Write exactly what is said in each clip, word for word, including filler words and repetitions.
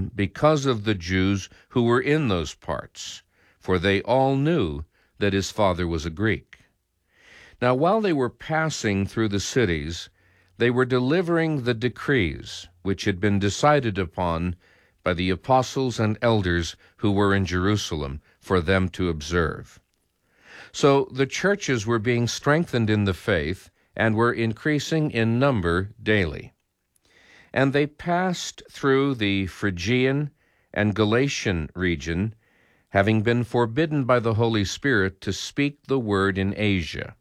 him because of the Jews who were in those parts, for they all knew that his father was a Greek. Now while they were passing through the cities, they were delivering the decrees which had been decided upon by the apostles and elders who were in Jerusalem for them to observe. So the churches were being strengthened in the faith and were increasing in number daily. And they passed through the Phrygian and Galatian region, having been forbidden by the Holy Spirit to speak the word in Asia.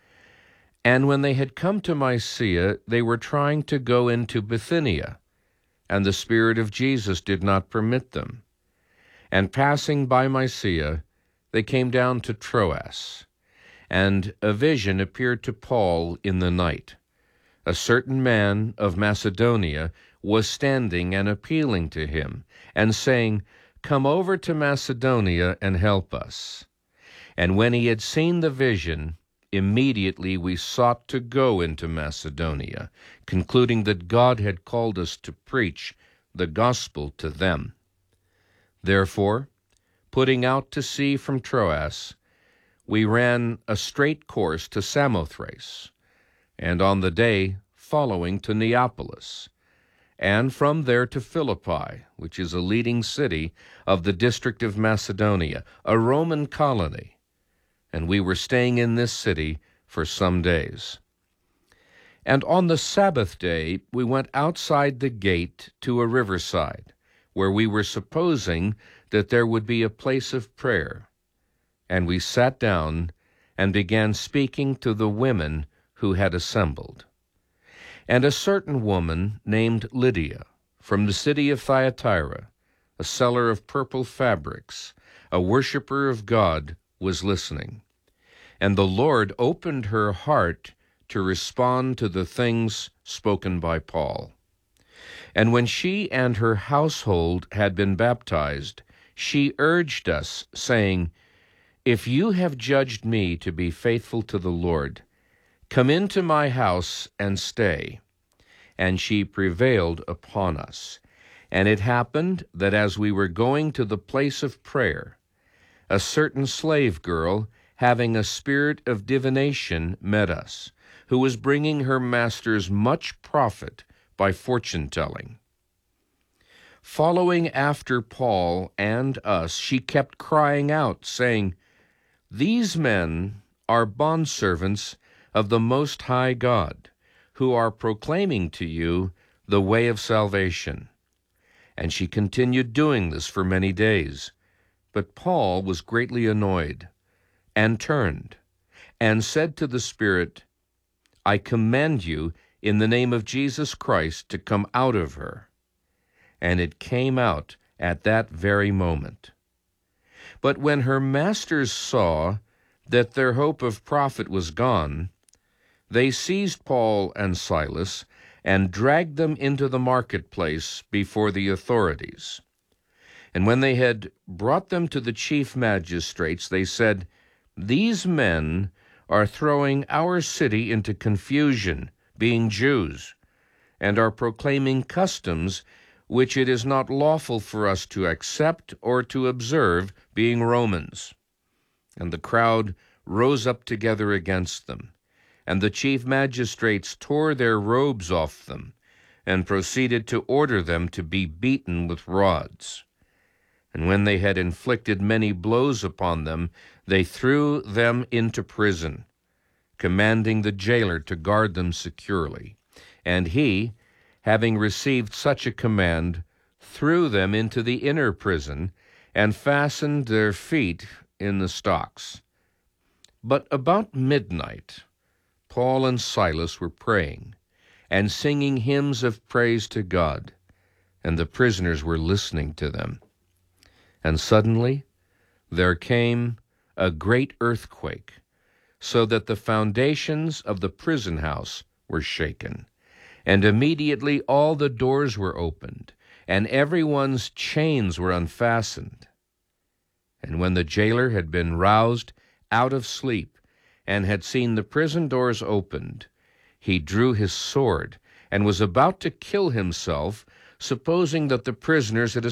And when they had come to Mysia, they were trying to go into Bithynia, and the Spirit of Jesus did not permit them. And passing by Mysia, they came down to Troas, and a vision appeared to Paul in the night. A certain man of Macedonia was standing and appealing to him, and saying, "Come over to Macedonia and help us." And when he had seen the vision, immediately we sought to go into Macedonia, concluding that God had called us to preach the gospel to them. Therefore, putting out to sea from Troas, we ran a straight course to Samothrace, and on the day following to Neapolis, and from there to Philippi, which is a leading city of the district of Macedonia, a Roman colony, and we were staying in this city for some days. And on the Sabbath day we went outside the gate to a riverside, where we were supposing that there would be a place of prayer, and we sat down and began speaking to the women who had assembled. And a certain woman named Lydia, from the city of Thyatira, a seller of purple fabrics, a worshiper of God, was listening. And the Lord opened her heart to respond to the things spoken by Paul. And when she and her household had been baptized, she urged us, saying, "If you have judged me to be faithful to the Lord, come into my house and stay." And she prevailed upon us. And it happened that as we were going to the place of prayer, a certain slave girl, having a spirit of divination, met us, who was bringing her masters much profit by fortune-telling. Following after Paul and us, she kept crying out, saying, "These men are bondservants of the Most High God, who are proclaiming to you the way of salvation." And she continued doing this for many days. But Paul was greatly annoyed, and turned, and said to the Spirit, "I command you in the name of Jesus Christ to come out of her." And it came out at that very moment. But when her masters saw that their hope of profit was gone, they seized Paul and Silas and dragged them into the marketplace before the authorities. And when they had brought them to the chief magistrates, they said, "These men are throwing our city into confusion, being Jews, and are proclaiming customs which it is not lawful for us to accept or to observe, being Romans." And the crowd rose up together against them, and the chief magistrates tore their robes off them, and proceeded to order them to be beaten with rods. And when they had inflicted many blows upon them, they threw them into prison, commanding the jailer to guard them securely. And he, having received such a command, threw them into the inner prison, and fastened their feet in the stocks. But about midnight, Paul and Silas were praying, and singing hymns of praise to God, and the prisoners were listening to them. And suddenly there came a great earthquake, so that the foundations of the prison house were shaken. And immediately all the doors were opened, and everyone's chains were unfastened. And when the jailer had been roused out of sleep, and had seen the prison doors opened, he drew his sword, and was about to kill himself, supposing that the prisoners had